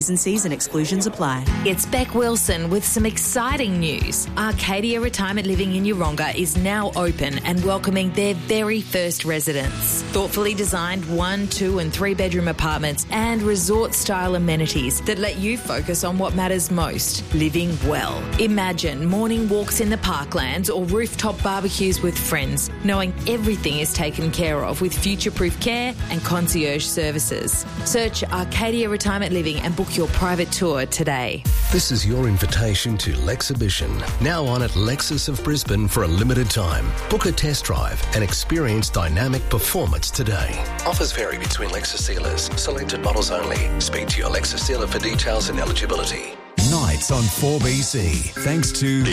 And Cs and exclusions apply. It's Beck Wilson with some exciting news. Arcadia Retirement Living in Yeronga is now open and welcoming their very first residents. Thoughtfully designed 1, 2 and 3 bedroom apartments and resort-style amenities that let you focus on what matters most, living well. Imagine morning walks in the parklands or rooftop barbecues with friends, knowing everything is taken care of with future-proof care and concierge services. Search Arcadia Retirement Living and book your private tour today. This is your invitation to Lexhibition, now on at Lexus of Brisbane for a limited time. Book a test drive and experience dynamic performance today. Offers vary between Lexus dealers. Selected models only. Speak to your Lexus dealer for details and eligibility. Nights on 4BC, thanks to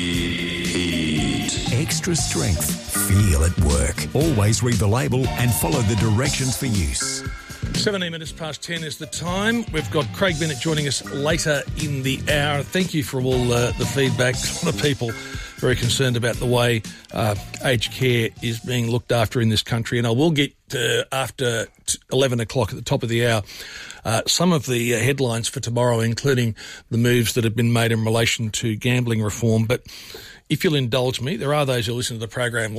Heat. Extra strength. Feel at work. Always read the label and follow the directions for use. 17 minutes past 10 is the time. We've got Craig Bennett joining us later in the hour. Thank you for all the feedback. A lot of people very concerned about the way aged care is being looked after in this country. And I will get after 11 o'clock at the top of the hour some of the headlines for tomorrow, including the moves that have been made in relation to gambling reform. But if you'll indulge me, there are those who listen to the program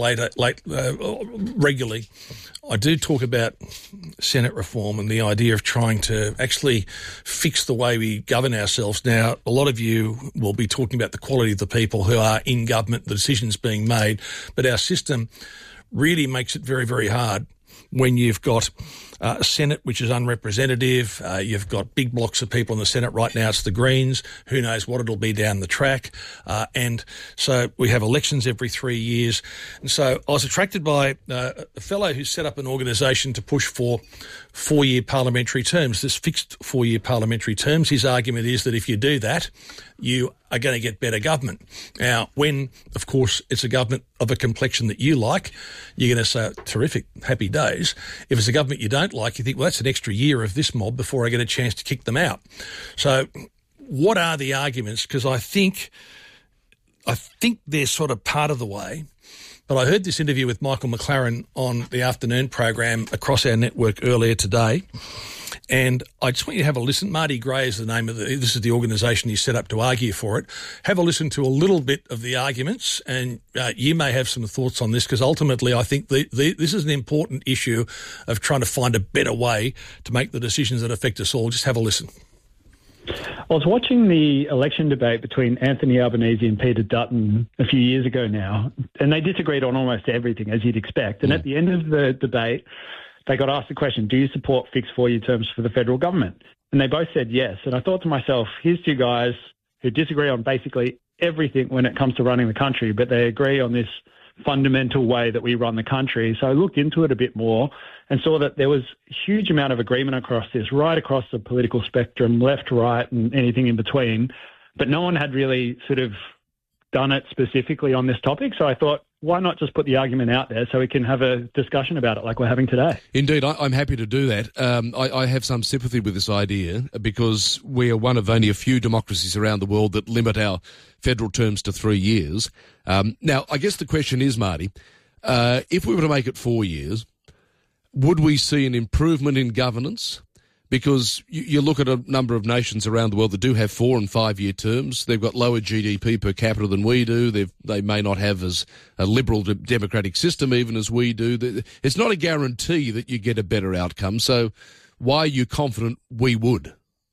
regularly. I do talk about Senate reform and the idea of trying to actually fix the way we govern ourselves. Now, a lot of you will be talking about the quality of the people who are in government, the decisions being made, but our system really makes it very, very hard when you've got a Senate which is unrepresentative. You've got big blocks of people in the Senate. Right now it's the Greens. Who knows what it'll be down the track. And so we have elections every 3 years. And so I was attracted by a fellow who set up an organisation to push for 4-year parliamentary terms, this fixed 4-year parliamentary terms. His argument is that if you do that, you are going to get better government. Now, when, of course, it's a government of a complexion that you like, you're going to say, terrific, happy days. If it's a government you don't like, you think, well, that's an extra year of this mob before I get a chance to kick them out. So what are the arguments? Because I think they're sort of part of the way. But I heard this interview with Michael McLaren on the afternoon program across our network earlier today. And I just want you to have a listen. Marty Gray is the name of this is the organisation he set up to argue for it. Have a listen to a little bit of the arguments, and you may have some thoughts on this, because ultimately I think this is an important issue of trying to find a better way to make the decisions that affect us all. Just have a listen. I was watching the election debate between Anthony Albanese and Peter Dutton a few years ago now, and they disagreed on almost everything, as you'd expect. And at the end of the debate, they got asked the question, do you support fixed 4-year terms for the federal government? And they both said yes. And I thought to myself, here's two guys who disagree on basically everything when it comes to running the country, but they agree on this fundamental way that we run the country. So I looked into it a bit more and saw that there was a huge amount of agreement across this, right across the political spectrum, left, right, and anything in between. But no one had really sort of done it specifically on this topic. So I thought, why not just put the argument out there so we can have a discussion about it like we're having today? Indeed, I'm happy to do that. I have some sympathy with this idea because we are one of only a few democracies around the world that limit our federal terms to 3 years. Now, I guess the question is, Marty, if we were to make it 4 years, would we see an improvement in governance? Because you look at a number of nations around the world that do have 4 and 5 year terms. They've got lower GDP per capita than we do. They may not have as a liberal democratic system even as we do. It's not a guarantee that you get a better outcome. So why are you confident we would?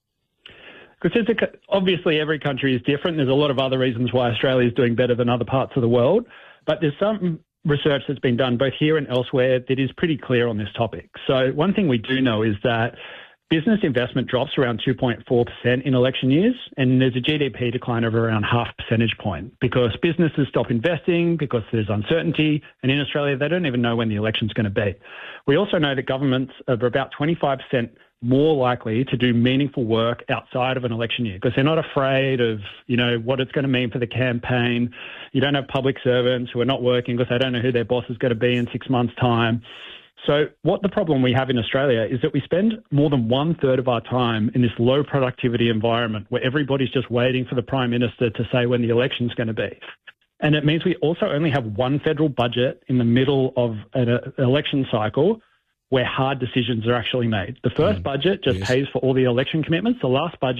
Because obviously every country is different. There's a lot of other reasons why Australia is doing better than other parts of the world. But there's some research that's been done both here and elsewhere that is pretty clear on this topic. So one thing we do know is that business investment drops around 2.4% in election years, and there's a GDP decline of around 0.5 percentage point because businesses stop investing because there's uncertainty, and in Australia they don't even know when the election's going to be. We also know that governments are about 25% more likely to do meaningful work outside of an election year because they're not afraid of, what it's going to mean for the campaign. You don't have public servants who are not working because they don't know who their boss is going to be in 6 months' time. So what the problem we have in Australia is that we spend more than 1/3 of our time in this low productivity environment where everybody's just waiting for the Prime Minister to say when the election's going to be. And it means we also only have one federal budget in the middle of an election cycle, where hard decisions are actually made. The first budget just pays for all the election commitments. The last budget